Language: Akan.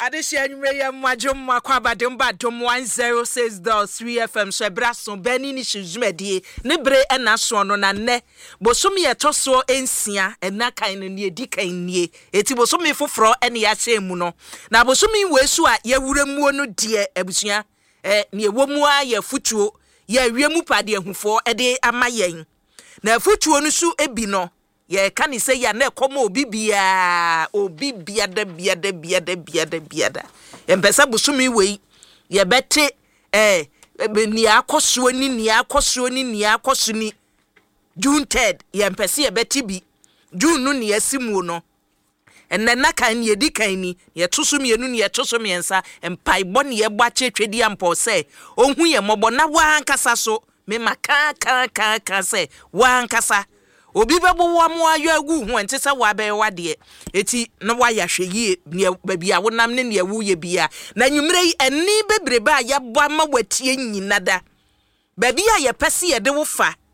Adesha nyumreya mwajom makwaba demba dom 106.3 FM so braso bani ni shizumedie ne bre na so no na ne bosom ye toso ensia na kan ne edi kan nie eti bosom foforo ene ya hyemu no na bosom wesu a ye wuramuo no die abusua ne ewomu a ye futuo ye wiemu pade ahufo de amayen na futuo no su ebi no ye kan say ya na komo obibia biada empesa busumi wei ye bete ni akoso ni June 3rd ye empesa ye bete bi June no ne asimu no enna kan ye di kan ni ye toso mienu ne ye toso miensa empaibo ne ye bwa chetwedi ampo se ohun ye mobo na wa ankasa so me maka se wa ankasa obi bebo wo mo ayo agu hu ente se wa be wade eti no wa ya hweye baabi a wonam ne ne awu ye bia na nwumre yi eni bebrebe a ye bo ama watie nyinada baabi a ye pese ye de wo fa